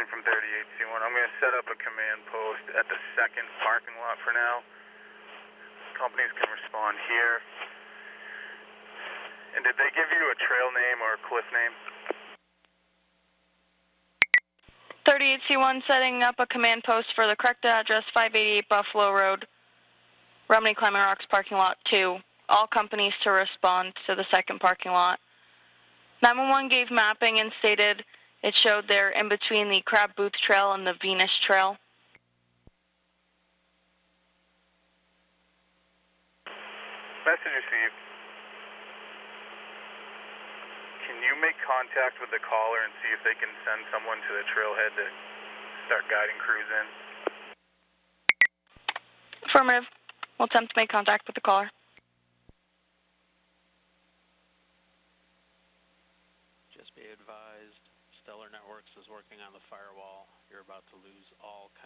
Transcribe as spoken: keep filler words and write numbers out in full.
William from thirty-eight C one. I'm going to set up a command post at the second parking lot for now. Companies can respond here. And did they give you a trail name or a cliff name? thirty-eight C one setting up a command post for the correct address, five eighty-eight Buffalo Road, Romney Climbing Rocks parking lot two. All companies to respond to the second parking lot. nine one one gave mapping and stated it showed they're in between the Crab Booth Trail and the Venus Trail. Message received. Can you make contact with the caller and see if they can send someone to the trailhead to start guiding crews in? Affirmative. We'll attempt to make contact with the caller. Just be advised, Stellar Networks is working on the firewall. You're about to lose all